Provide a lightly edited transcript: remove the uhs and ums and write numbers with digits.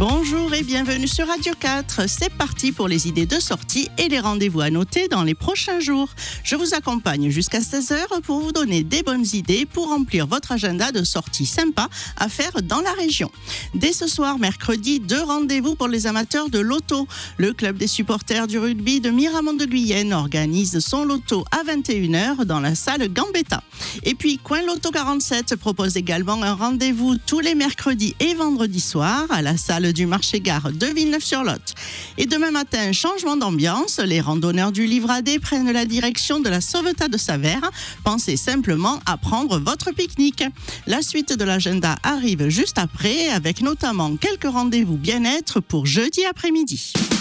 Bonjour et bienvenue sur Radio 4. C'est parti pour les idées de sortie et les rendez-vous à noter dans les prochains jours. Je vous accompagne jusqu'à 16h pour vous donner des bonnes idées pour remplir votre agenda de sorties sympas à faire dans la région. Dès ce soir, mercredi, 2 rendez-vous pour les amateurs de loto. Le club des supporters du rugby de Miramont de Guyenne organise son loto à 21h dans la salle Gambetta. Et puis, Coin Loto 47 propose également un rendez-vous tous les mercredis et vendredis soirs à la salle du marché-gare de Villeneuve-sur-Lot. Et demain matin, changement d'ambiance, les randonneurs du Livradet prennent la direction de la Sauvetat de Savère. Pensez simplement à prendre votre pique-nique. La suite de l'agenda arrive juste après, avec notamment quelques rendez-vous bien-être pour jeudi après-midi.